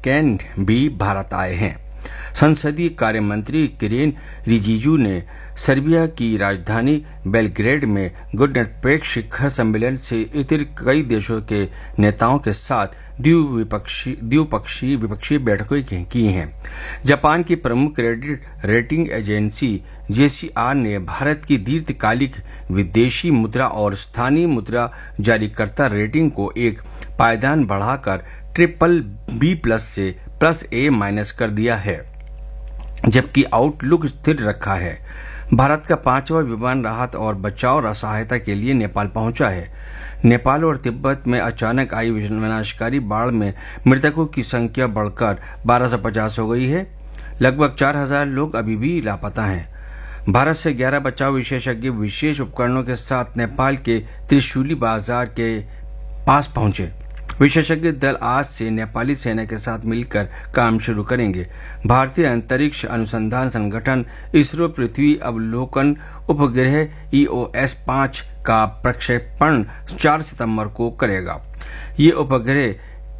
McCain भी भारत आए हैं। संसदीय कार्य मंत्री किरेन रिजिजू ने सर्बिया की राजधानी बेलग्रेड में गुडनिरपेक्ष शिखर सम्मेलन से इतर कई देशों के नेताओं के साथ द्विपक्षीय विपक्षीय बैठकें की हैं। जापान की प्रमुख क्रेडिट रेटिंग एजेंसी JCR ने भारत की दीर्घकालिक विदेशी मुद्रा और स्थानीय मुद्रा जारीकर्ता रेटिंग को एक पायदान बढ़ाकर BBB+ से +A- कर दिया है, जबकि आउटलुक स्थिर रखा है। भारत का 5वां विमान राहत और बचाव सहायता के लिए नेपाल पहुंचा है। नेपाल और तिब्बत में अचानक आई विनाशकारी बाढ़ में मृतकों की संख्या बढ़कर 1250 हो गई है। लगभग 4000 लोग अभी भी लापता हैं। भारत से 11 बचाव विशेषज्ञ विशेष उपकरणों के साथ नेपाल के त्रिशूली बाजार के पास पहुंचे। विशेषज्ञ दल आज से नेपाली सेना के साथ मिलकर काम शुरू करेंगे। भारतीय अंतरिक्ष अनुसंधान संगठन इसरो पृथ्वी अवलोकन उपग्रह EOS-5 का प्रक्षेपण 4 सितंबर को करेगा। ये उपग्रह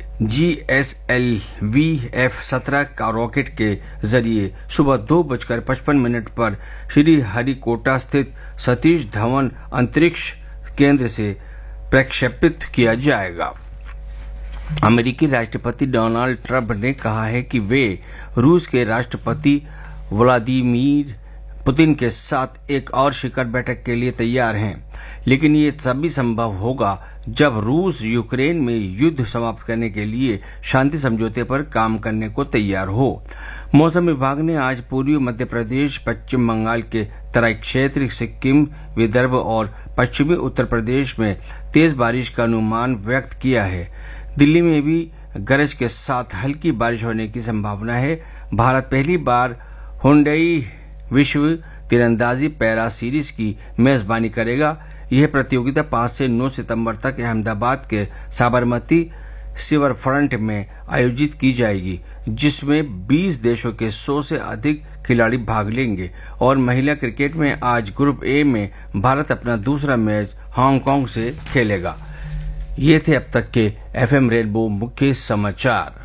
GSLV F-17 का रॉकेट के जरिए सुबह 2:55 पर श्रीहरिकोटा स्थित सतीश धवन अंतरिक्ष केंद्र से प्रक्षेपित किया जाएगा। अमेरिकी राष्ट्रपति डोनाल्ड ट्रंप ने कहा है कि वे रूस के राष्ट्रपति व्लादिमीर पुतिन के साथ एक और शिखर बैठक के लिए तैयार हैं, लेकिन ये तभी संभव होगा जब रूस यूक्रेन में युद्ध समाप्त करने के लिए शांति समझौते पर काम करने को तैयार हो। मौसम विभाग ने आज पूर्वी मध्य प्रदेश, पश्चिम बंगाल के तराई क्षेत्र, सिक्किम, विदर्भ और पश्चिमी उत्तर प्रदेश में तेज बारिश का अनुमान व्यक्त किया है। दिल्ली में भी गरज के साथ हल्की बारिश होने की संभावना है। भारत पहली बार हुंडई विश्व तीरंदाजी पैरा सीरीज की मेजबानी करेगा। यह प्रतियोगिता 5 से 9 सितंबर तक अहमदाबाद के साबरमती रिवरफ्रंट में आयोजित की जाएगी, जिसमें 20 देशों के 100 से अधिक खिलाड़ी भाग लेंगे। और महिला क्रिकेट में आज ग्रुप A में भारत अपना दूसरा मैच हांगकांग से खेलेगा। ये थे अब तक के FM रेनबो मुख्य समाचार।